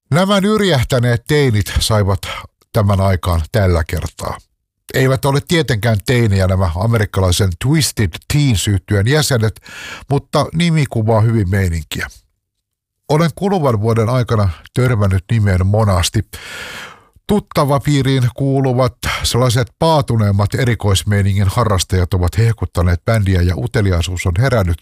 Nämä nyrjähtäneet teinit saivat tämän aikaan tällä kertaa. Eivät ole tietenkään teinejä nämä amerikkalaisen Twisted Teens-yhtyeen jäsenet, mutta nimi kuvaa hyvin meininkiä. Olen kuluvan vuoden aikana törmännyt nimeen monasti. Tuttavapiiriin kuuluvat sellaiset paatuneemmat erikoismeiningin harrastajat ovat hehkuttaneet bändiä ja uteliaisuus on herännyt.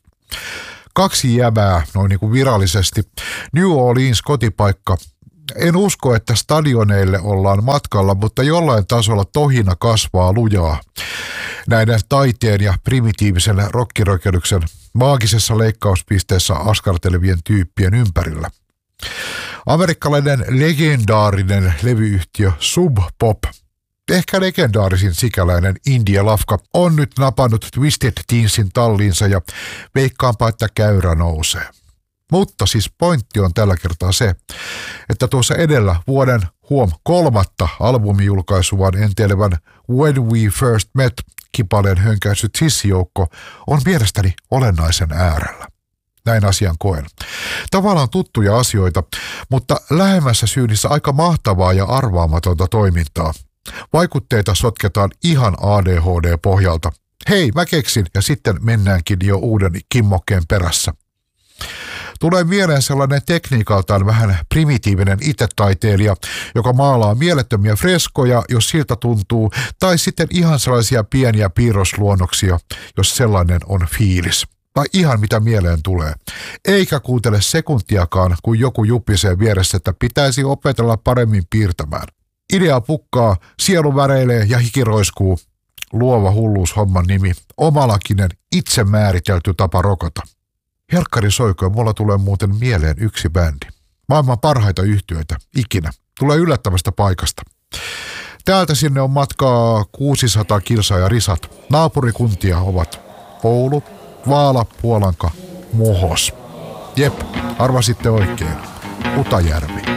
2 jäbää, noin niin kuin virallisesti. New Orleans kotipaikka. En usko, että stadioneille ollaan matkalla, mutta jollain tasolla tohina kasvaa lujaa. Näiden taiteen ja primitiivisen rockirökelyksen maagisessa leikkauspisteessä askartelevien tyyppien ympärillä. Amerikkalainen legendaarinen levyyhtiö Sub Pop, ehkä legendaarisin sikäläinen indie-lafka, on nyt napannut Twisted Teensin talliinsa ja veikkaanpa, että käyrä nousee. Mutta siis pointti on tällä kertaa se, että tuossa edellä vuoden 3. albumijulkaisuaan enteilevän When We First Met -kipaleen hönkäissyt sissijoukko on mielestäni olennaisen äärellä. Näin asian koen. Tavallaan tuttuja asioita, mutta lähemmässä syynissä aika mahtavaa ja arvaamatonta toimintaa. Vaikutteita sotketaan ihan ADHD-pohjalta. Hei, mä keksin, ja sitten mennäänkin jo uuden kimmokkeen perässä. Tulee mieleen sellainen tekniikaltaan vähän primitiivinen itetaiteilija, joka maalaa mielettömiä freskoja, jos siltä tuntuu, tai sitten ihan sellaisia pieniä piirrosluonnoksia, jos sellainen on fiilis. Tai ihan mitä mieleen tulee. Eikä kuuntele sekuntiakaan, kun joku juppisee vieressä, että pitäisi opetella paremmin piirtämään. Idea pukkaa, sielu väreilee ja hiki roiskuu. Luova hulluus homman nimi. Omalakinen, itse määritelty tapa rokota. Helkkari soikoon, mulla tulee muuten mieleen yksi bändi. Maailman parhaita yhtyeitä, ikinä. Tulee yllättävästä paikasta. Täältä sinne on matkaa 600 kilsaa ja risat. Naapurikuntia ovat Oulu, Vaala, Puolanka, Muhos. Jep, arvasitte oikein. Utajärvi.